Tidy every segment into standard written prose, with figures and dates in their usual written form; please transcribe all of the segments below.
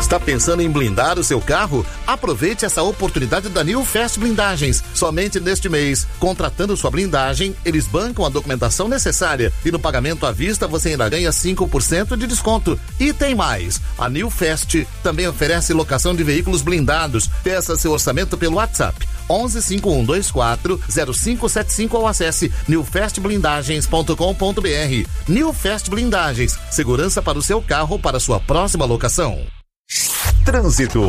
Está pensando em blindar o seu carro? Aproveite essa oportunidade da New Fast Blindagens. Somente neste mês, contratando sua blindagem, eles bancam a documentação necessária e no pagamento à vista você ainda ganha 5% de desconto. E tem mais, a New Fast também oferece locação de veículos blindados. Peça seu orçamento pelo WhatsApp 11 5124 0575 ou acesse newfastblindagens.com.br. New Fast Blindagens, segurança para o seu carro para sua próxima locação. Trânsito.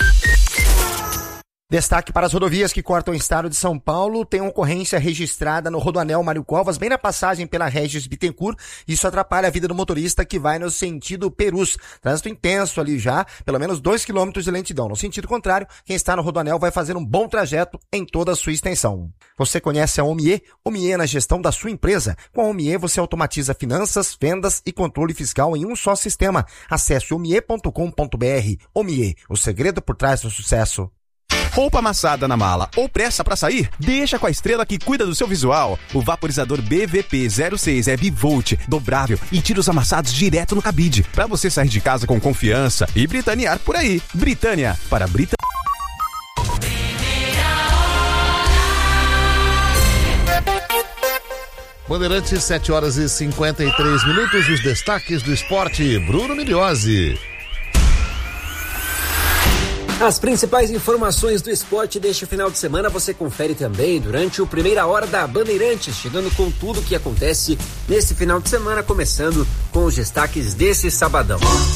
Destaque para as rodovias que cortam o estado de São Paulo. Tem uma ocorrência registrada no Rodoanel Mário Covas, bem na passagem pela Regis Bittencourt. Isso atrapalha a vida do motorista que vai no sentido Perus. Trânsito intenso ali já, pelo menos 2 km de lentidão. No sentido contrário, quem está no Rodoanel vai fazer um bom trajeto em toda a sua extensão. Você conhece a Omie? Omie é na gestão da sua empresa. Com a Omie você automatiza finanças, vendas e controle fiscal em um só sistema. Acesse omie.com.br. Omie, o segredo por trás do sucesso. Roupa amassada na mala ou pressa pra sair? Deixa com a Estrela que cuida do seu visual. O vaporizador BVP06 é bivolt, dobrável e tira os amassados direto no cabide. Pra você sair de casa com confiança e britanear por aí. Britânia, para Britânia. Bandeirantes, 7h53, os destaques do esporte. Bruno Migliozzi. As principais informações do esporte deste final de semana você confere também durante o Primeira Hora da Bandeirantes, chegando com tudo o que acontece nesse final de semana, começando com os destaques desse sabadão.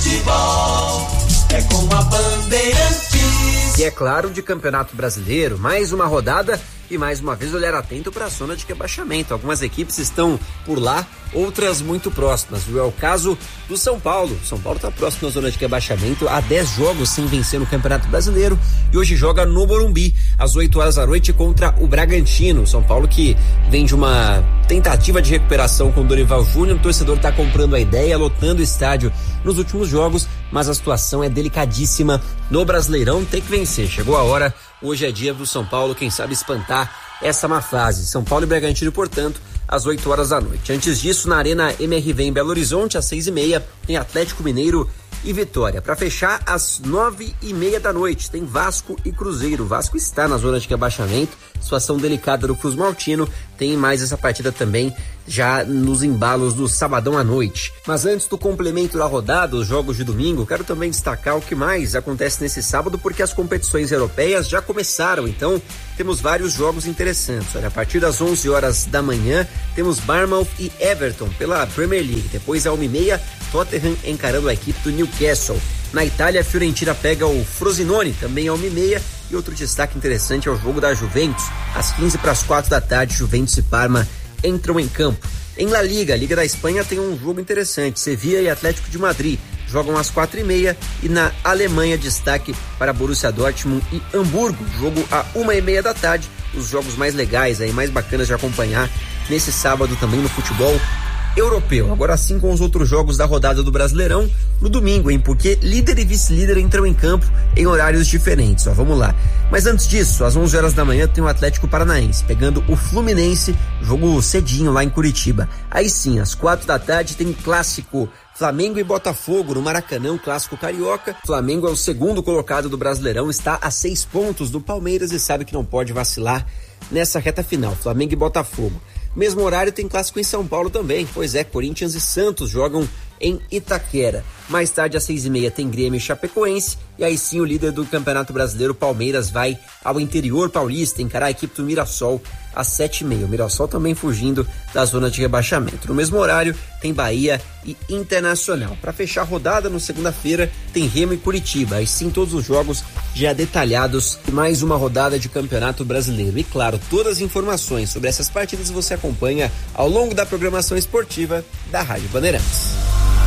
Futebol é com a Bandeirantes. E é claro, de Campeonato Brasileiro, mais uma rodada e mais uma vez olhar atento para a zona de rebaixamento. Algumas equipes estão por lá, outras muito próximas, viu? É o caso do São Paulo. São Paulo está próximo da zona de rebaixamento, há 10 jogos sem vencer no Campeonato Brasileiro e hoje joga no Morumbi, às 8 horas da noite contra o Bragantino. São Paulo que vem de uma tentativa de recuperação com o Dorival Júnior, o torcedor está comprando a ideia, lotando o estádio nos últimos jogos, mas a situação é delicadíssima no Brasileirão, tem que vencer, chegou a hora. Hoje é dia do São Paulo, quem sabe espantar essa má fase. São Paulo e Bragantino, portanto, às 8 horas da noite. Antes disso, na Arena MRV em Belo Horizonte, às 6h30, tem Atlético Mineiro e Vitória. Para fechar, às 9h30 da noite, tem Vasco e Cruzeiro. O Vasco está na zona de rebaixamento, situação delicada do Cruz Maltino. Tem mais essa partida também já nos embalos do sabadão à noite. Mas antes do complemento da rodada, os jogos de domingo, quero também destacar o que mais acontece nesse sábado, porque as competições europeias já começaram, então temos vários jogos interessantes. Olha, a partir das 11 horas da manhã, temos Bournemouth e Everton pela Premier League. Depois, às 1h30, Tottenham encarando a equipe do Newcastle. Na Itália, a Fiorentina pega o Frosinone, também às 1h30. E outro destaque interessante é o jogo da Juventus. Às 15:45 da tarde, Juventus e Parma entram em campo. Em La Liga, a Liga da Espanha, tem um jogo interessante. Sevilla e Atlético de Madrid jogam às 4h30. E na Alemanha, destaque para Borussia Dortmund e Hamburgo. Jogo às 1h30 da tarde. Os jogos mais legais, aí, mais bacanas de acompanhar nesse sábado também no futebol europeu. Agora sim, com os outros jogos da rodada do Brasileirão no domingo, hein? Porque líder e vice-líder entram em campo em horários diferentes, ó, vamos lá. Mas antes disso, às 11 horas da manhã tem o Atlético Paranaense pegando o Fluminense, jogo cedinho lá em Curitiba. Aí sim, às 4 da tarde tem clássico Flamengo e Botafogo no Maracanã, clássico carioca. Flamengo é o segundo colocado do Brasileirão, está a 6 pontos do Palmeiras e sabe que não pode vacilar nessa reta final. Flamengo e Botafogo. Mesmo horário tem clássico em São Paulo também. Pois é, Corinthians e Santos jogam em Itaquera. Mais tarde, às 6h30, tem Grêmio e Chapecoense. E aí sim, o líder do Campeonato Brasileiro, Palmeiras, vai ao interior paulista encarar a equipe do Mirassol às 7h30. O Mirassol também fugindo da zona de rebaixamento. No mesmo horário, tem Bahia e Internacional. Para fechar a rodada, no segunda-feira, tem Remo e Curitiba. Aí sim, todos os jogos já detalhados. Mais uma rodada de Campeonato Brasileiro. E claro, todas as informações sobre essas partidas você acompanha ao longo da programação esportiva da Rádio Bandeirantes.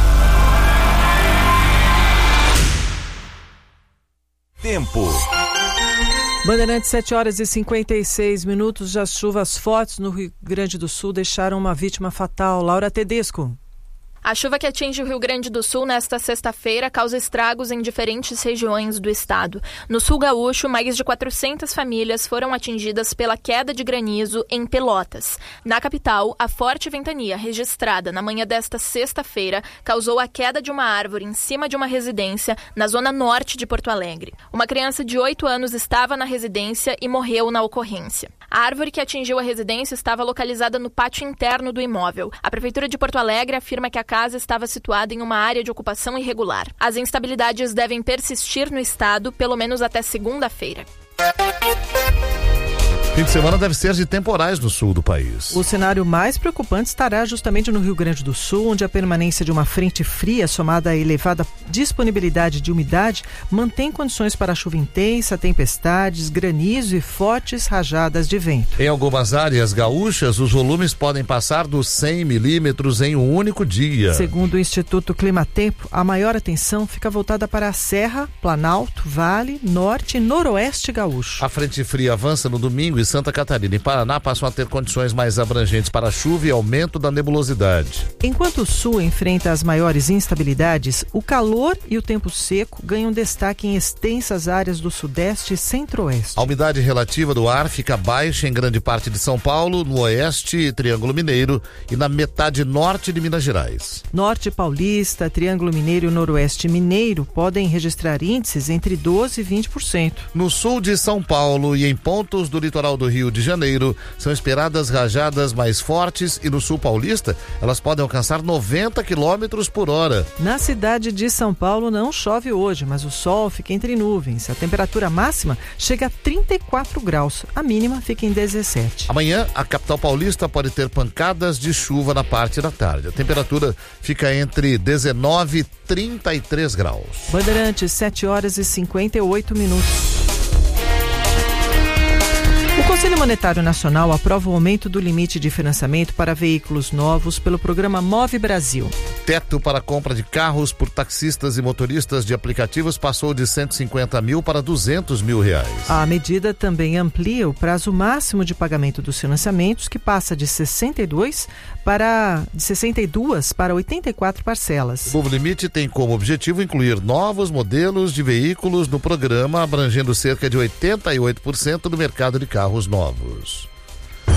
Tempo. Bandeirantes, 7h56. As chuvas fortes no Rio Grande do Sul deixaram uma vítima fatal. Laura Tedesco. A chuva que atinge o Rio Grande do Sul nesta sexta-feira causa estragos em diferentes regiões do estado. No sul gaúcho, mais de 400 famílias foram atingidas pela queda de granizo em Pelotas. Na capital, a forte ventania registrada na manhã desta sexta-feira causou a queda de uma árvore em cima de uma residência na zona norte de Porto Alegre. Uma criança de 8 anos estava na residência e morreu na ocorrência. A árvore que atingiu a residência estava localizada no pátio interno do imóvel. A Prefeitura de Porto Alegre afirma que a casa estava situada em uma área de ocupação irregular. As instabilidades devem persistir no estado pelo menos até segunda-feira. Fim de semana deve ser de temporais no sul do país. O cenário mais preocupante estará justamente no Rio Grande do Sul, onde a permanência de uma frente fria, somada à elevada disponibilidade de umidade, mantém condições para chuva intensa, tempestades, granizo e fortes rajadas de vento. Em algumas áreas gaúchas, os volumes podem passar dos 100 milímetros em um único dia. Segundo o Instituto Climatempo, a maior atenção fica voltada para a Serra, Planalto, Vale, Norte e Noroeste gaúcho. A frente fria avança no domingo e Santa Catarina e Paraná passam a ter condições mais abrangentes para chuva e aumento da nebulosidade. Enquanto o sul enfrenta as maiores instabilidades, o calor e o tempo seco ganham destaque em extensas áreas do sudeste e centro-oeste. A umidade relativa do ar fica baixa em grande parte de São Paulo, no oeste, Triângulo Mineiro e na metade norte de Minas Gerais. Norte paulista, Triângulo Mineiro e Noroeste Mineiro podem registrar índices entre 12% e 20%. No sul de São Paulo e em pontos do litoral do Rio de Janeiro, são esperadas rajadas mais fortes e no sul paulista, elas podem alcançar 90 km por hora. Na cidade de São Paulo não chove hoje, mas o sol fica entre nuvens. A temperatura máxima chega a 34 graus, a mínima fica em 17. Amanhã, a capital paulista pode ter pancadas de chuva na parte da tarde. A temperatura fica entre 19 e 33 graus. Bandeirantes, 7 horas e 58 minutos. O Conselho Monetário Nacional aprova o aumento do limite de financiamento para veículos novos pelo programa Move Brasil. Teto para a compra de carros por taxistas e motoristas de aplicativos passou de 150 mil para 200 mil reais. A medida também amplia o prazo máximo de pagamento dos financiamentos, que passa de 62 para 84 parcelas. O novo limite tem como objetivo incluir novos modelos de veículos no programa, abrangendo cerca de 88% do mercado de carros novos.